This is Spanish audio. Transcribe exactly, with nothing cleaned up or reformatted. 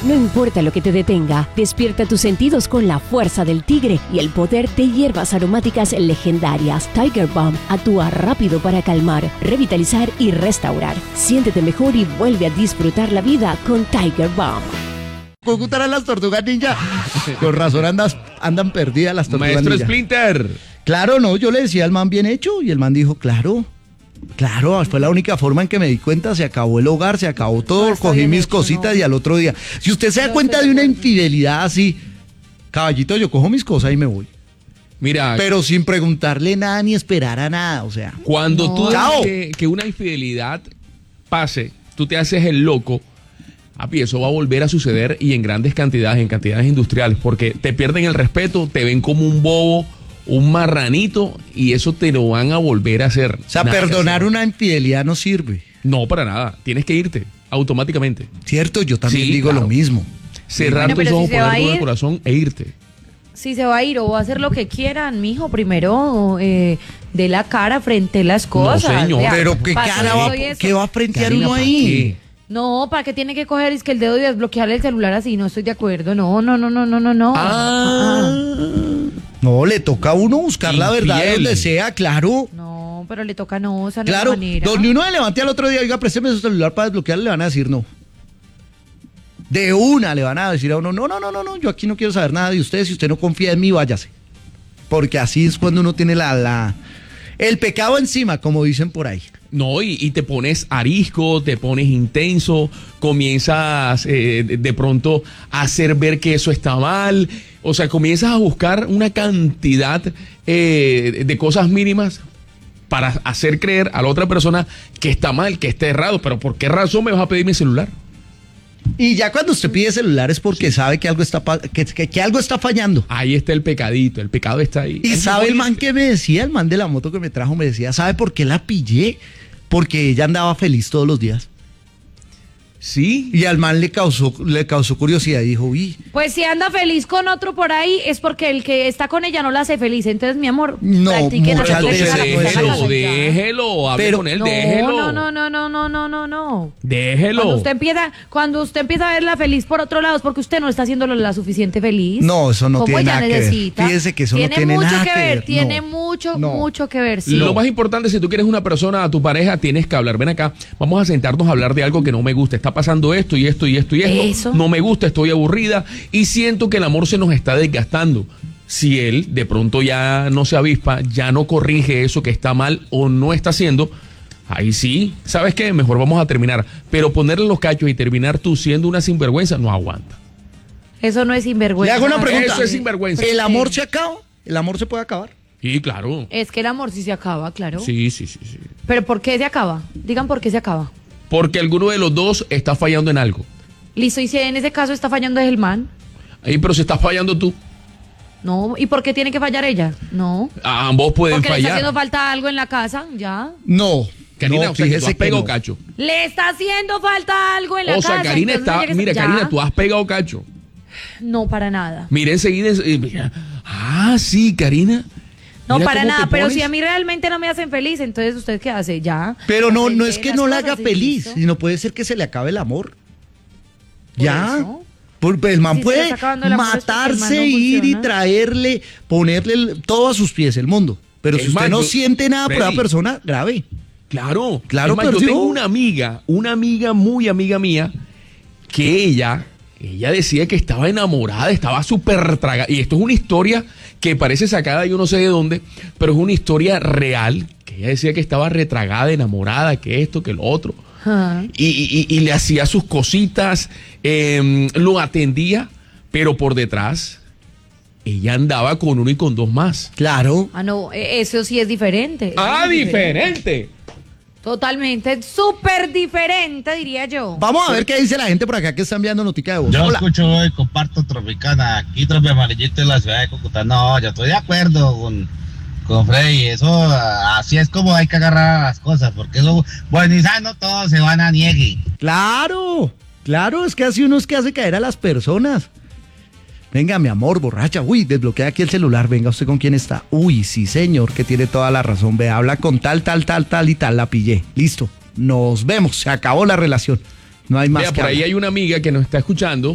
No importa lo que te detenga, despierta tus sentidos con la fuerza del tigre y el poder de hierbas aromáticas legendarias. Tiger Balm actúa rápido para calmar, revitalizar y restaurar. Siéntete mejor y vuelve a disfrutar la vida con Tiger Balm. Cúcuta eran las tortugas ninja. Con razón andas, andan perdidas las tortugas Maestro ninja. Splinter. Claro, no, yo le decía al man bien hecho y el man dijo, claro, claro, fue la única forma en que me di cuenta, se acabó el hogar, se acabó todo, No, cogí bien mis hecho, cositas no. y al otro día. Si usted se da Yo cuenta estoy de una de acuerdo. infidelidad así, caballito, yo cojo mis cosas y me voy. Mira, Pero sin preguntarle nada ni esperar a nada, o sea. cuando No. tú Chao. dejas que, que una infidelidad pase, tú te haces el loco, papi, eso va a volver a suceder y en grandes cantidades, en cantidades industriales, porque te pierden el respeto, te ven como un bobo, un marranito y eso te lo van a volver a hacer. O sea, Nada que perdonar hacer. una infidelidad no sirve. No, para nada. Tienes que irte automáticamente. ¿Cierto? Yo también Sí, digo claro. lo mismo. Cerrar Bueno, tus pero si ojos, se va a poner algo en el ir- corazón e irte. Si se va a ir o va a hacer lo que quieran, mijo, primero eh, de la cara frente a las cosas. señor. Vea, Pero qué para cara eso va, soy eso. ¿qué va a frentear Karina, uno ¿para ahí? qué? No, ¿para qué tiene que coger es que el dedo y desbloquearle el celular así? No estoy de acuerdo. No, no, no, no, no, no, no. Ah. No, le toca a uno buscar la verdad Infiel. donde sea, claro. No, pero le toca no, o sea, no Claro, es la manera. donde uno se levante al otro día, oiga, présteme su celular para desbloquearle, le van a decir no. De una le van a decir a uno, no, no, no, no, no, yo aquí no quiero saber nada de usted, si usted no confía en mí, váyase. Porque así es cuando uno tiene la, la, el pecado encima, como dicen por ahí. No, y, y te pones arisco, te pones intenso, comienzas eh, de, de pronto a hacer ver que eso está mal, o sea, comienzas a buscar una cantidad eh, de cosas mínimas para hacer creer a la otra persona que está mal, que está errado, pero ¿por qué razón me vas a pedir mi celular? Y ya cuando usted pide celular es porque sabe que algo está pa- que, que, que algo está fallando. Ahí está el pecadito, el pecado está ahí. Y Eso sabe es el man bonito. que me decía, el man de la moto que me trajo, me decía, ¿sabe por qué la pillé? Porque ella andaba feliz todos los días. Sí, Y al man le causó, le causó curiosidad y dijo, uy, Pues si anda feliz con otro por ahí es porque el que está con ella no la hace feliz. Entonces, mi amor, No, practiquen muchas hacerle veces cara no por es la déjelo, eso. casa y ya. déjelo, hable Pero- con él, No, déjelo. no, no, no, no, no, no, no, no. Déjelo. Cuando usted empieza, cuando usted empieza a verla feliz por otro lado es porque usted no está haciéndolo la suficiente feliz. No, eso no Como tiene ella nada que ver. necesita. Fíjese que eso no tiene mucho nada que que ver. ver, Tiene no. mucho, No. mucho que ver. Sí. Lo más importante, si tú quieres una persona, a tu pareja, tienes que hablar. Ven acá, vamos a sentarnos a hablar de algo que no me gusta. Está pasando esto y esto y esto y esto. Eso. No me gusta, estoy aburrida y siento que el amor se nos está desgastando. Si él de pronto ya no se avispa, ya no corrige eso que está mal o no está haciendo, ahí sí, ¿sabes qué? Mejor vamos a terminar. Pero ponerle los cachos y terminar tú siendo una sinvergüenza, no aguanta. Eso no es le sinvergüenza. hago una pregunta. Eso es sinvergüenza. ¿El amor se acaba? ¿El amor se puede acabar? Sí, claro. Es que el amor sí se acaba, claro. Sí, sí, sí, sí. Pero ¿por qué se acaba? Digan por qué se acaba. Porque alguno de los dos está fallando en algo. Listo, y si en ese caso está fallando es el man. Ahí, pero si estás fallando tú, No, ¿y por qué tiene que fallar ella? No. ambos pueden Porque le está fallar. haciendo falta algo en la casa, ya. No. Karina, no, o sea, que tú fíjese has que pegado no. cacho. Le está haciendo falta algo en la O casa. sea, Karina entonces está, ella que- mira, ya. Karina, tú has pegado cacho. No, para nada. Mira enseguida, eh, mira, ah, sí, Karina. No, Mira para cómo nada, te pero pones. si a mí realmente no me hacen feliz, entonces ¿usted qué hace? Ya. Pero no, no Acepte es que las no la cosas haga y feliz, listo. sino puede ser que se le acabe el amor. Por Ya. eso. Por- el man Si se le puede está acabando el amor es porque el man matarse, no ir y funciona. traerle, ponerle el- todo a sus pies, el mundo. Pero Es si usted más, no yo- siente nada por Freddy. esa persona, grave. Claro, Claro, es más, yo perdió. tengo una amiga, una amiga muy amiga mía, que ella, ella decía que estaba enamorada, estaba súper tragada. Y esto es una historia que parece sacada de yo no sé de dónde, pero es una historia real, que ella decía que estaba retragada, enamorada, que esto, que lo otro. Ajá. Y, y- y le hacía sus cositas, eh, lo atendía, pero por detrás ella andaba con uno y con dos más. Claro. Ah, no, e- eso sí es diferente. Eso Ah, sí es diferente. Totalmente, súper diferente, diría yo. Vamos a ver qué dice la gente por acá que está enviando notica de voz. Yo Hola. escucho y comparto Tropicana, aquí Tropi Amarillito en la ciudad de Cúcuta. No, yo estoy de acuerdo con, con Freddy, eso ah, así es como hay que agarrar las cosas, porque eso, bueno y sano, todos se van a niegue. Claro, claro, es que así uno es que hace caer a las personas. Venga, mi amor, borracha. Uy, desbloquea aquí el celular. Venga, ¿usted con quién está? Uy, sí, señor, que tiene toda la razón. Ve, habla con tal, tal, tal, tal y tal. La pillé. Listo. Nos vemos. Se acabó la relación. No hay más Vea, que por ahí hablar. hay una amiga que nos está escuchando